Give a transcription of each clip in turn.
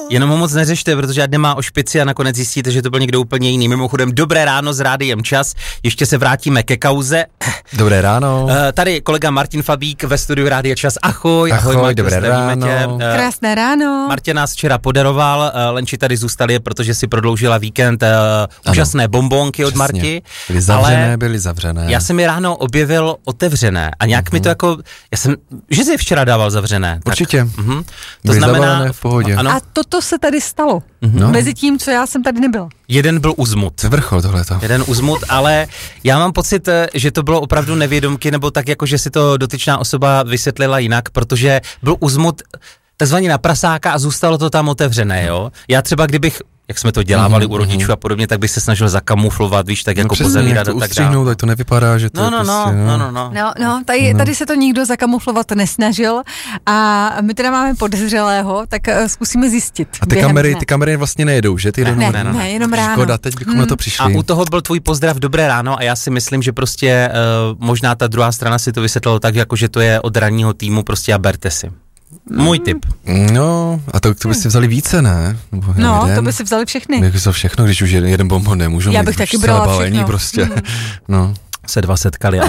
Jenom ho moc neřešte, protože ať nemá o špici a nakonec zjistíte, že to byl někdo úplně jiný. Mimochodem, dobré ráno s Rádiem Čas. Ještě se vrátíme ke kauze. Dobré ráno. Tady kolega Martin Fabík ve studiu Rádia Čas. Ahoj. Ahoj, dobré ráno. Krásné ráno. Martin nás včera podaroval, Lenči tady zůstali, protože si prodloužila víkend úžasné bombonky od Marti. Byly zavřené. Já jsem je ráno objevil otevřené a nějak mi to jako, že jsi je včera dával zavřené. Určitě. To znamená v pohodě. Ano. A toto se tady stalo. Mezi tím, co já jsem tady nebyla. Jeden byl uzmut. Vrchol tohleto. Jeden uzmut, ale já mám pocit, že to bylo opravdu nevědomky, nebo tak jako, že si to dotyčná osoba vysvětlila jinak, protože byl uzmut takzvaně na prasáka a zůstalo to tam otevřené, jo. Já třeba kdybych, jak jsme to dělávali u rodičů a podobně, tak bych se snažil zakamuflovat, víš, tak jako pozavírat a tak dále. Tak to nevypadá, že to je prostě, tady se to nikdo zakamuflovat nesnažil a my teda máme podezřelého, tak zkusíme zjistit. A ty kamery vlastně nejedou, že? Ne, jenom ráno. Škoda, teď bychom na to přišli. A u toho byl tvůj pozdrav dobré ráno a já si myslím, že prostě možná ta druhá strana si to vysvětlila tak, jako že to je od ranního týmu prostě a berte si. Můj tip. No, a to by si vzali více, ne? To by si vzali všechny. Bych vzal všechno, když už jeden bonbon nemůžu. Já bych taky brala všechno. Prostě. No. Se dva setkali.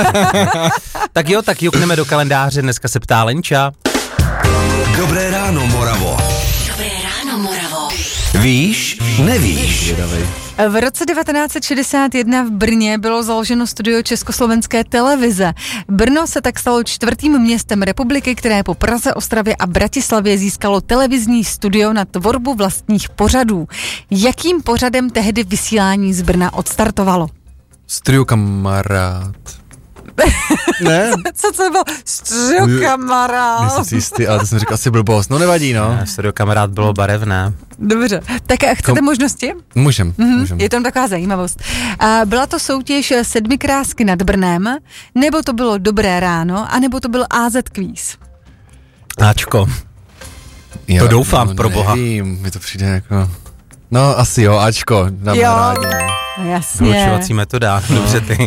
Tak jo, tak jukneme do kalendáře, dneska se ptá Lenča. Dobré ráno, Moravo. Dobré ráno, Moravo. Víš, nevíš. V roce 1961 v Brně bylo založeno studio Československé televize. Brno se tak stalo čtvrtým městem republiky, které po Praze, Ostravě a Bratislavě získalo televizní studio na tvorbu vlastních pořadů. Jakým pořadem tehdy vysílání z Brna odstartovalo? Studio Kamarád. Ne? Co bylo? Studio Kamarád. Nejsem si jistý, ale to jsem říkal asi blbost. No nevadí, no. Ne, Studio Kamarád bylo barevné. Dobře, tak chcete možnosti? Můžem. Je tam taková zajímavost. Byla to soutěž 7 krásky nad Brnem, nebo to bylo Dobré ráno, anebo to byl AZ Quiz? Ačko. To doufám, pro boha. Nevím, mi to přijde jako... No asi jo, Ačko, dáme rádi. Jasně. Vyučovací metoda, dobře ty.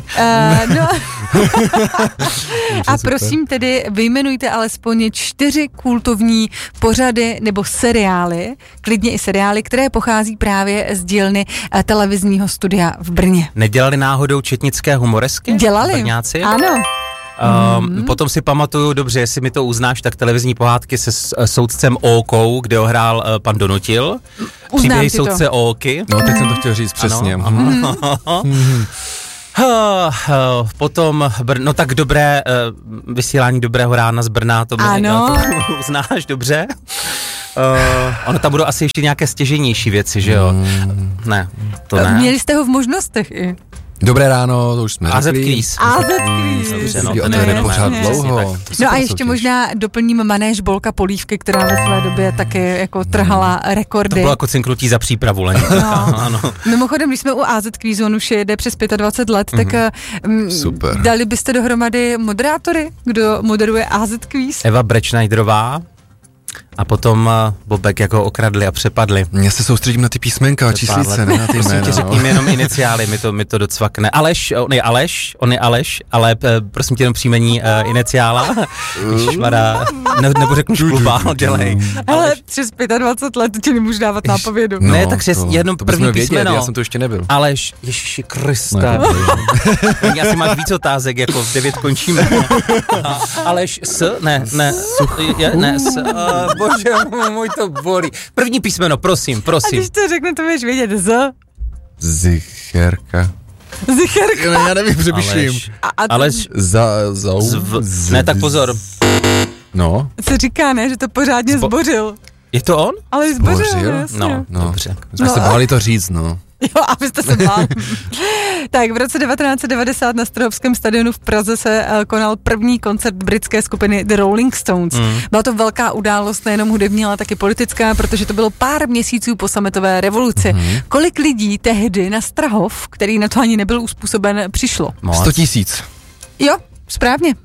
A prosím tedy, vyjmenujte alespoň 4 kultovní pořady nebo seriály, klidně i seriály, které pochází právě z dílny televizního studia v Brně. Nedělali náhodou četnické humoresky? Dělali, Brňáci? ano. Potom si pamatuju, dobře, jestli mi to uznáš, tak televizní pohádky se soudcem Ókou, kde ho hrál pan Donutil. Příběhy soudce Óky. No, teď jsem to chtěl říct přesně. Potom, no tak dobré, vysílání dobrého rána z Brna, to uznáš dobře. Ono tam budou asi ještě nějaké stěženější věci, že jo? Ne, to ne. Měli jste ho v možnostech i. Dobré ráno, to už jsme AZ Quiz. To je pořád dlouho. No a ještě možná doplním manéž Bolka Polívky, která ve své době taky jako trhala rekordy. To bylo jako cinknutí za přípravu, Leni. Ano. Mimochodem, když jsme u AZ Quizu, on už jede přes 25 let, tak super. Dali byste dohromady moderátory, kdo moderuje AZ Quiz? Eva Brečnajderová. A potom Bobek jako okradli a přepadli. Já se soustředím na ty písmenka a číslice, ne na ty jména. Prosím tě, jenom iniciály, mi to docvakne. On je Aleš, ale prosím tě jenom příjmení iniciála. Ježišmarja, nebo řeknu škluba, dělej. Ale přes 25 let ti nemůžu dávat nápovědu. No, ne, tak jenom první písmeno. Já jsem to ještě nebyl. Aleš, Ježiši Krista. Asi máš víc otázek, jako v 9 končíme. Aleš ne, bože můj, to bolí. První písmeno, prosím. A když to řekne, to budeš vědět. Zicherka. Zicherka. Já nevím, přemýšlím. Aleš. Ne, tak pozor. No. Se říká, ne, že to pořádně zbořil. Je to on? Ale zbořil, jasně. No, dobře. Jsme se báli to říct, no. Jo, abyste se báli. Tak v roce 1990 na Strahovském stadionu v Praze se konal první koncert britské skupiny The Rolling Stones. Byla to velká událost, nejenom hudební, ale taky politická, protože to bylo pár měsíců po sametové revoluci. Kolik lidí tehdy na Strahov, který na to ani nebyl uspůsoben, přišlo? 100 000. Jo, správně.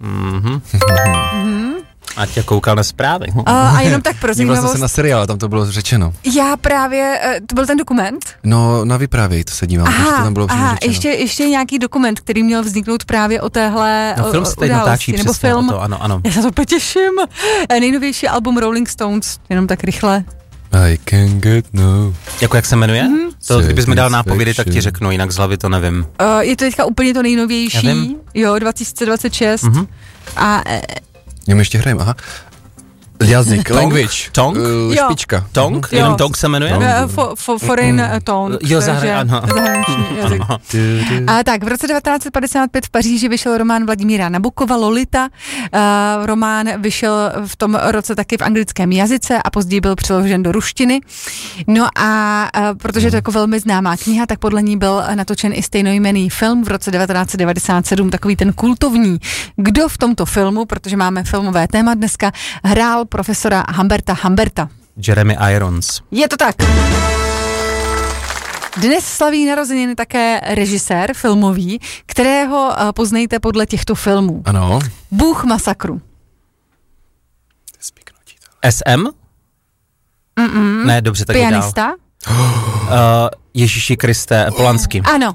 A tě koukal na zprávy. A jenom tak pro zajímavost. Díval jsem se na seriál, tam to bylo řečeno. Já právě, to byl ten dokument? No, na Vyprávěj, to se dívám, to tam bylo řečeno. Ještě nějaký dokument, který měl vzniknout právě o téhle film se tady natáčí nebo film. To, ano. Já se to potěším. Nejnovější album Rolling Stones, jenom tak rychle. I can get no. Jako jak se jmenuje? To, kdybys mi dal nápovědy, tak ti řeknu, jinak z hlavy to nevím. Je to teďka úplně to nejnovější. Jo, 2026. A Jím ještě hrajem, aha. Jazyk, language. Tong? Špička. Tong? Jenom Tong se jmenuje? Foreign tongue. Jo, ano. Zahraniční jazyk. A tak, v roce 1955 v Paříži vyšel román Vladimíra Nabokova Lolita. Román vyšel v tom roce taky v anglickém jazyce a později byl přeložen do ruštiny. No a protože je to jako velmi známá kniha, tak podle ní byl natočen i stejnojmenný film v roce 1997, takový ten kultovní. Kdo v tomto filmu, protože máme filmové téma dneska, hrál profesora Humberta? Jeremy Irons. Je to tak. Dnes slaví narozeniny také režisér filmový, kterého poznejte podle těchto filmů. Ano. Bůh masakru. SM? Ne, dobře, tak Pianista? Ježíši Kriste, Polanský. Ano.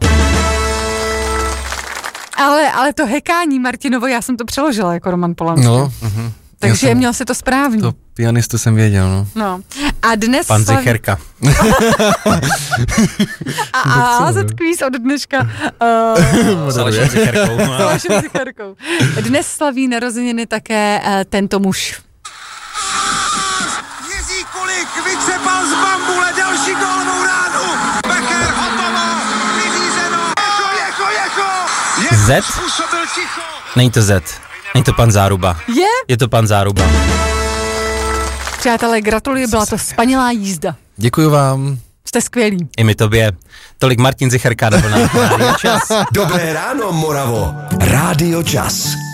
Ale to hekání Martinovo, já jsem to přeložila jako Roman Polanský. No. Takže měl si to správně. To pianistu jsem věděl, no. No. A dnes Pan Zicherka. A házet kvíz od dneška. S Alešem Zicherkou. Alešem Zicherkou. Dnes slaví narozeniny také tento muž. Jiří Kulik vyčepal z bambule další gólovou ránu. Becker hotovo, vyřízeno. Z? Není to Z. Není to pan Záruba. Je? Je to pan Záruba. Přátelé, gratuluji, byla to spanilá jízda. Děkuji vám. Jste skvělí. I mi tobě. Tolik Martin Zicherka, nebo na Rádio Čas. Dobré ráno, Moravo. Rádio Čas.